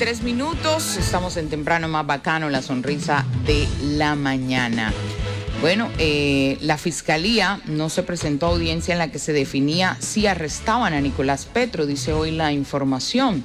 9:03. Estamos en Temprano Más Bacano, la sonrisa de la mañana. Bueno, la Fiscalía no se presentó a audiencia en la que se definía si arrestaban a Nicolás Petro, dice hoy la información.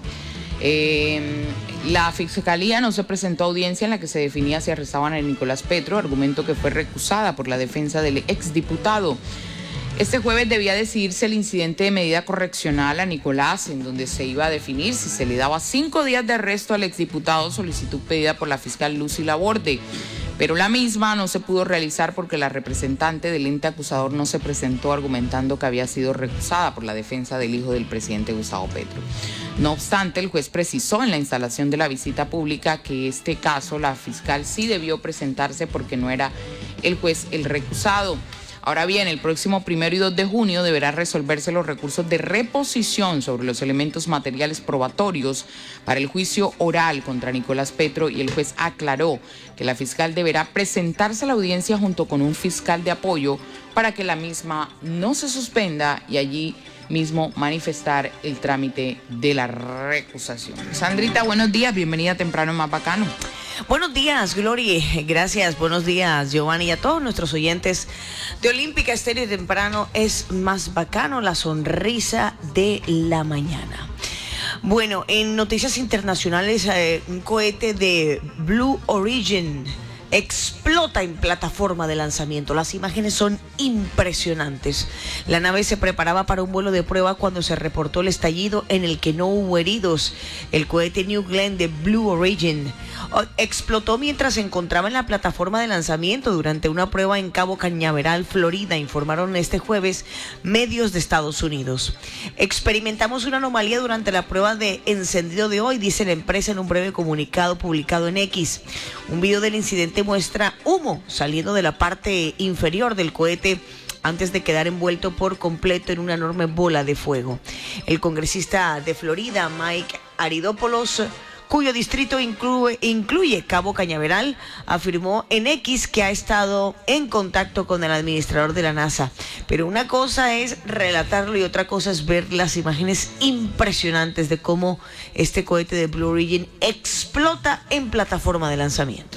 La Fiscalía no se presentó a audiencia en la que se definía si arrestaban a Nicolás Petro, argumento que fue recusada por la defensa del exdiputado. Este jueves debía decidirse el incidente de medida correccional a Nicolás, en donde se iba a definir si se le daba 5 días de arresto al exdiputado, solicitud pedida por la fiscal Lucy Laborde. Pero la misma no se pudo realizar porque la representante del ente acusador no se presentó, argumentando que había sido recusada por la defensa del hijo del presidente Gustavo Petro. No obstante, el juez precisó en la instalación de la visita pública que este caso la fiscal sí debió presentarse porque no era el juez el recusado. Ahora bien, el próximo 1 y 2 de junio deberá resolverse los recursos de reposición sobre los elementos materiales probatorios para el juicio oral contra Nicolás Petro, y el juez aclaró que la fiscal deberá presentarse a la audiencia junto con un fiscal de apoyo para que la misma no se suspenda y allí mismo manifestar el trámite de la recusación. Sandrita, buenos días, bienvenida a Temprano Más Bacano. Buenos días, Glory. Gracias. Buenos días, Giovanni, y a todos nuestros oyentes de Olímpica Estéreo y Temprano es Más Bacano, la sonrisa de la mañana. Bueno, en noticias internacionales, un cohete de Blue Origin explota en plataforma de lanzamiento. Las imágenes son impresionantes. La nave se preparaba para un vuelo de prueba cuando se reportó el estallido, en el que no hubo heridos. El cohete New Glenn de Blue Origin explotó mientras se encontraba en la plataforma de lanzamiento durante una prueba en Cabo Cañaveral, Florida, informaron este jueves medios de Estados Unidos. Experimentamos una anomalía durante la prueba de encendido de hoy, dice la empresa en un breve comunicado publicado en X. Un video del incidente muestra humo saliendo de la parte inferior del cohete antes de quedar envuelto por completo en una enorme bola de fuego. El congresista de Florida, Mike Aridopoulos, cuyo distrito incluye Cabo Cañaveral, afirmó en X que ha estado en contacto con el administrador de la NASA. Pero una cosa es relatarlo y otra cosa es ver las imágenes impresionantes de cómo este cohete de Blue Origin explota en plataforma de lanzamiento.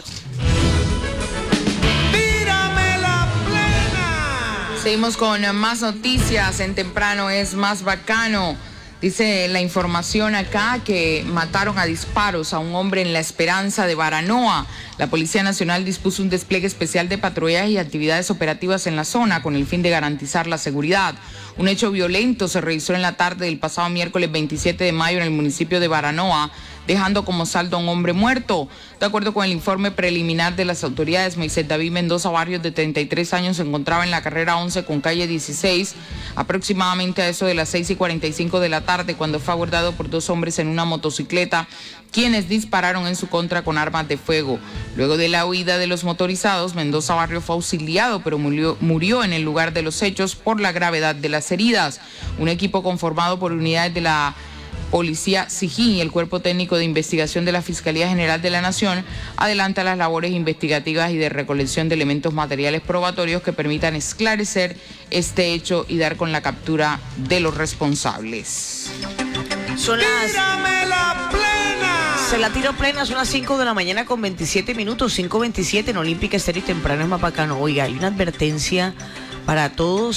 Seguimos con más noticias en Temprano es Más Bacano. Dice la información acá que mataron a disparos a un hombre en La Esperanza de Baranoa. La Policía Nacional dispuso un despliegue especial de patrullas y actividades operativas en la zona con el fin de garantizar la seguridad. Un hecho violento se registró en la tarde del pasado miércoles 27 de mayo en el municipio de Baranoa, dejando como saldo a un hombre muerto. De acuerdo con el informe preliminar de las autoridades, Moisés David Mendoza Barrios, de 33 años, se encontraba en la carrera 11 con calle 16, aproximadamente a eso de las 6:45 de la tarde, cuando fue abordado por 2 hombres en una motocicleta, quienes dispararon en su contra con armas de fuego. Luego de la huida de los motorizados, Mendoza Barrios fue auxiliado, pero murió en el lugar de los hechos por la gravedad de las heridas. Un equipo conformado por unidades de la Policía Sijín y el Cuerpo Técnico de Investigación de la Fiscalía General de la Nación adelanta las labores investigativas y de recolección de elementos materiales probatorios que permitan esclarecer este hecho y dar con la captura de los responsables. Son las... Se la tiro plena, son las 5 de la mañana con 27 minutos, 5:27 en Olímpica Estéreo y Temprano es Más Bacano. Oiga, hay una advertencia para todos